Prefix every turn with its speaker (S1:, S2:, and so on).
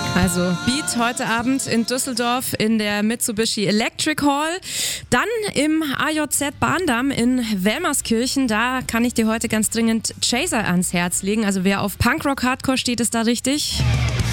S1: Also Beat heute Abend in Düsseldorf in der Mitsubishi Electric Hall. Dann im AJZ Bahndamm in Welmerskirchen. Da kann ich dir heute ganz dringend Chaser ans Herz legen. Also wer auf Punkrock Hardcore steht, ist da richtig.